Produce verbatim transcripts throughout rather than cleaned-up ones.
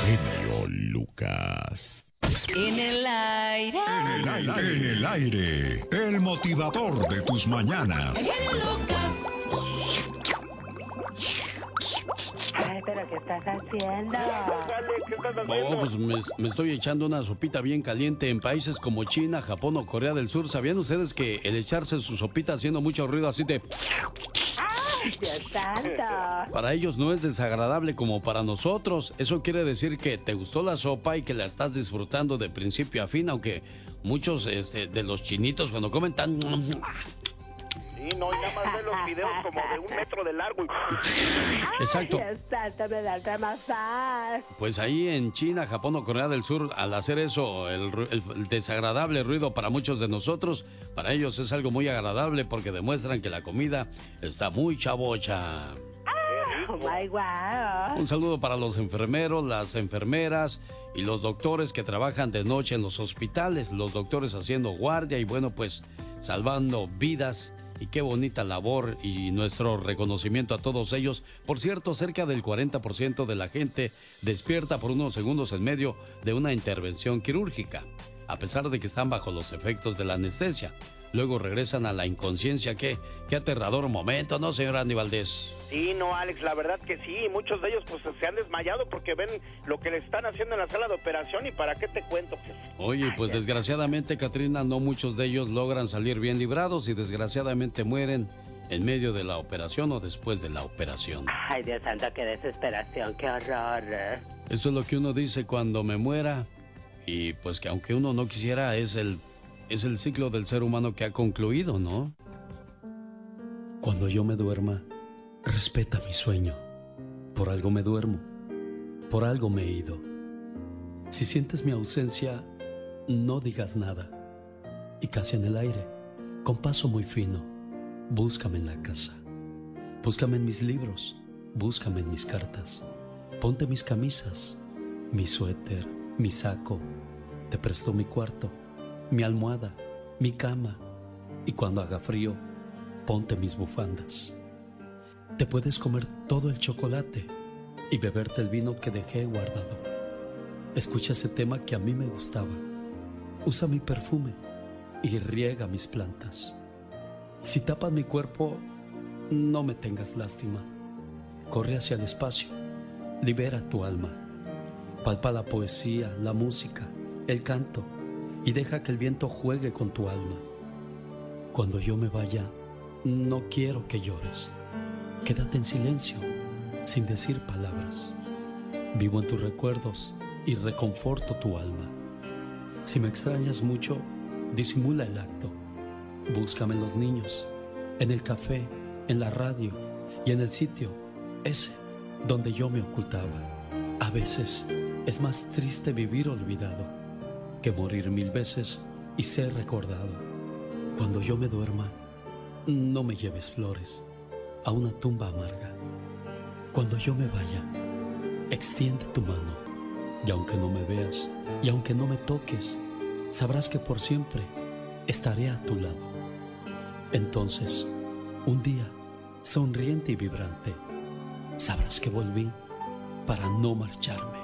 genio Lucas. En el aire. En el aire. En el aire. El motivador de tus mañanas. Genio Lucas. Ay, pero ¿qué estás haciendo? ¿Qué estás haciendo? Oh, pues me, me estoy echando una sopita bien caliente en países como China, Japón o Corea del Sur. ¿Sabían ustedes que el echarse su sopita haciendo mucho ruido así de... ¡Ay, Dios santo! Para ellos no es desagradable como para nosotros. Eso quiere decir que te gustó la sopa y que la estás disfrutando de principio a fin, aunque muchos este, de los chinitos cuando comen tan... Sí, no, y nada más ve los videos como de un metro de largo. Exacto. Ay, Dios santo, me da otra masas. Pues ahí en China, Japón o Corea del Sur, al hacer eso, el, ru- el- el desagradable ruido para muchos de nosotros, para ellos es algo muy agradable porque demuestran que la comida está muy chavocha. Oh my wow. Un saludo para los enfermeros, las enfermeras y los doctores que trabajan de noche en los hospitales, los doctores haciendo guardia y bueno, pues salvando vidas. Y qué bonita labor y nuestro reconocimiento a todos ellos. Por cierto, cerca del cuarenta por ciento de la gente despierta por unos segundos en medio de una intervención quirúrgica, a pesar de que están bajo los efectos de la anestesia. Luego regresan a la inconsciencia. Qué, qué aterrador momento, ¿no, señor Andy Valdés? Sí, no, Alex, la verdad que sí. Muchos de ellos pues se han desmayado porque ven lo que le están haciendo en la sala de operación. ¿Y para qué te cuento? Pues, Oye, pues desgraciadamente, Catrina, no muchos de ellos logran salir bien librados y desgraciadamente mueren en medio de la operación o después de la operación. Ay, Dios santo, qué desesperación, qué horror. Esto es lo que uno dice cuando me muera y pues que aunque uno no quisiera es el, es el ciclo del ser humano que ha concluido, ¿no? Cuando yo me duerma, respeta mi sueño. Por algo me duermo, por algo me he ido. Si sientes mi ausencia, no digas nada. Y casi en el aire, con paso muy fino, búscame en la casa. Búscame en mis libros, búscame en mis cartas. Ponte mis camisas, mi suéter, mi saco. Te presto mi cuarto, mi almohada, mi cama. Y cuando haga frío, ponte mis bufandas. Te puedes comer todo el chocolate y beberte el vino que dejé guardado. Escucha ese tema que a mí me gustaba. Usa mi perfume y riega mis plantas. Si tapas mi cuerpo, no me tengas lástima. Corre hacia el espacio, libera tu alma. Palpa la poesía, la música, el canto y deja que el viento juegue con tu alma. Cuando yo me vaya, no quiero que llores. Quédate en silencio, sin decir palabras. Vivo en tus recuerdos y reconforto tu alma. Si me extrañas mucho, disimula el acto. Búscame en los niños, en el café, en la radio y en el sitio ese donde yo me ocultaba. A veces es más triste vivir olvidado que morir mil veces y ser recordado. Cuando yo me duerma, no me lleves flores a una tumba amarga. Cuando yo me vaya, extiende tu mano, y aunque no me veas, y aunque no me toques, sabrás que por siempre estaré a tu lado. Entonces, un día, sonriente y vibrante, sabrás que volví para no marcharme.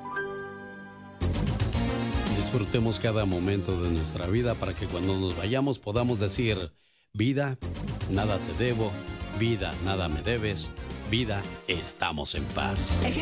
Disfrutemos cada momento de nuestra vida para que cuando nos vayamos podamos decir: vida, nada te debo. Vida, nada me debes. Vida, estamos en paz.